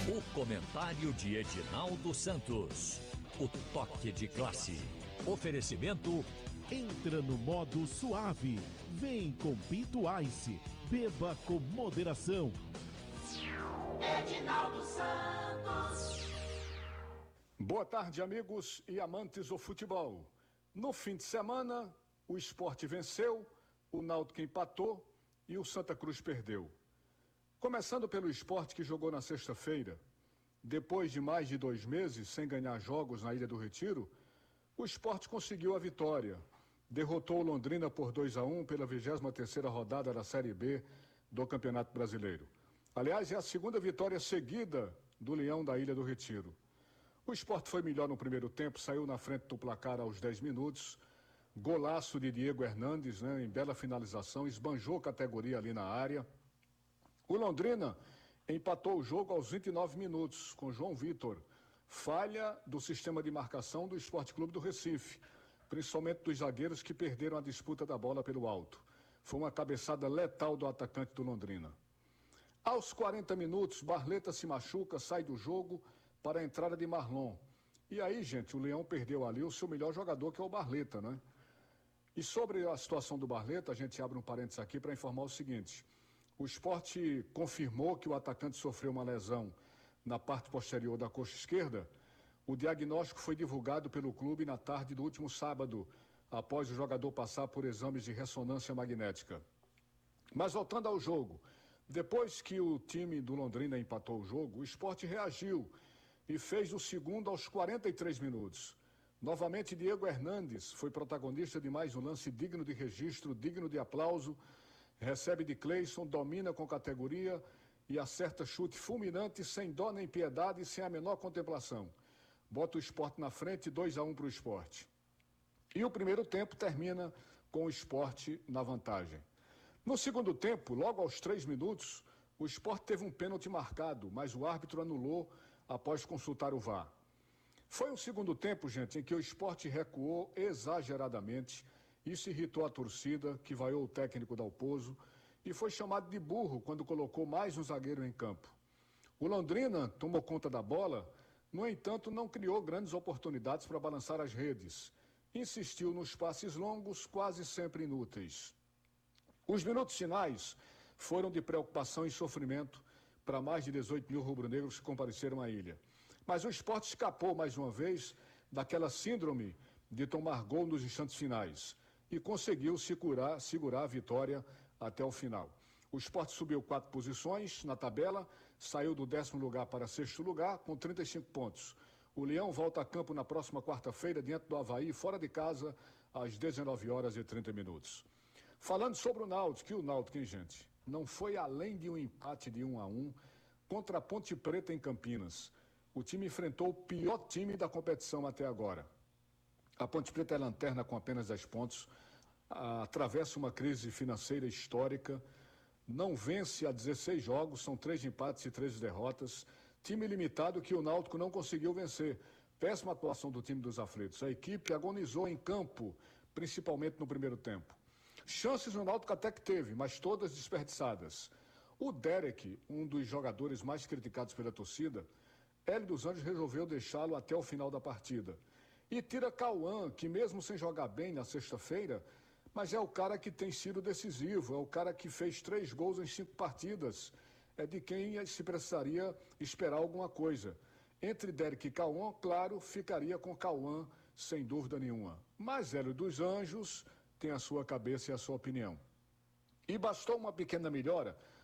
O comentário de Edinaldo Santos. O toque de classe. Oferecimento. Entra no modo suave. Vem com Pinto Ice. Beba com moderação. Edinaldo Santos. Boa tarde, amigos e amantes do futebol. No fim de semana, o Sport venceu, o Náutico empatou e o Santa Cruz perdeu. Começando pelo Sport, que jogou na sexta-feira, depois de mais de 2 meses sem ganhar jogos na Ilha do Retiro, o Sport conseguiu a vitória. Derrotou o Londrina por 2-1 pela 23ª rodada da Série B do Campeonato Brasileiro. Aliás, é a segunda vitória seguida do Leão da Ilha do Retiro. O Sport foi melhor no primeiro tempo, saiu na frente do placar aos 10 minutos. Golaço de Diego Hernandes, em bela finalização, esbanjou categoria ali na área. O Londrina empatou o jogo aos 29 minutos, com João Vitor. Falha do sistema de marcação do Sport Clube do Recife, principalmente dos zagueiros que perderam a disputa da bola pelo alto. Foi uma cabeçada letal do atacante do Londrina. Aos 40 minutos, Barleta se machuca, sai do jogo para a entrada de Marlon. E aí, gente, o Leão perdeu ali o seu melhor jogador, que é o Barleta, né? E sobre a situação do Barleta, a gente abre um parênteses aqui para informar o seguinte. O Sport confirmou que o atacante sofreu uma lesão na parte posterior da coxa esquerda. O diagnóstico foi divulgado pelo clube na tarde do último sábado, após o jogador passar por exames de ressonância magnética. Mas voltando ao jogo, depois que o time do Londrina empatou o jogo, o Sport reagiu e fez o segundo aos 43 minutos. Novamente, Diego Hernandes foi protagonista de mais um lance digno de registro, digno de aplauso. Recebe de Cleison, domina com categoria e acerta chute fulminante, sem dó nem piedade e sem a menor contemplação. Bota o Sport na frente, 2-1 para o Sport. E o primeiro tempo termina com o Sport na vantagem. No segundo tempo, logo aos 3 minutos, o Sport teve um pênalti marcado, mas o árbitro anulou após consultar o VAR. Foi um segundo tempo, gente, em que o Sport recuou exageradamente. Isso irritou a torcida, que vaiou o técnico Dalpozo, e foi chamado de burro quando colocou mais um zagueiro em campo. O Londrina tomou conta da bola, no entanto, não criou grandes oportunidades para balançar as redes. Insistiu nos passes longos, quase sempre inúteis. Os minutos finais foram de preocupação e sofrimento para mais de 18 mil rubro-negros que compareceram à ilha. Mas o Sport escapou mais uma vez daquela síndrome de tomar gol nos instantes finais e conseguiu segurar a vitória até o final. O Sport subiu 4 posições na tabela, saiu do 10º lugar para 6º lugar com 35 pontos. O Leão volta a campo na próxima quarta-feira diante do Avaí, fora de casa, às 19h30. Falando sobre o Náutico, hein, gente? Não foi além de um empate de 1-1 contra a Ponte Preta em Campinas. O time enfrentou o pior time da competição até agora. A Ponte Preta é lanterna com apenas 10 pontos, atravessa uma crise financeira histórica, não vence há 16 jogos, são 3 empates e 13 derrotas. Time limitado que o Náutico não conseguiu vencer. Péssima atuação do time dos aflitos. A equipe agonizou em campo, principalmente no primeiro tempo. Chances o Náutico até que teve, mas todas desperdiçadas. O Derek, um dos jogadores mais criticados pela torcida, Hélio dos Anjos resolveu deixá-lo até o final da partida. E tira Cauã, que mesmo sem jogar bem na sexta-feira, mas é o cara que tem sido decisivo, é o cara que fez 3 gols em 5 partidas. É de quem se precisaria esperar alguma coisa. Entre Derek e Cauã, claro, ficaria com Cauã, sem dúvida nenhuma. Mas Hélio dos Anjos tem a sua cabeça e a sua opinião. E bastou uma pequena melhora